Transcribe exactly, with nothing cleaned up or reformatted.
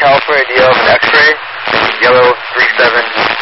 California D L of an X-ray, yellow three seven.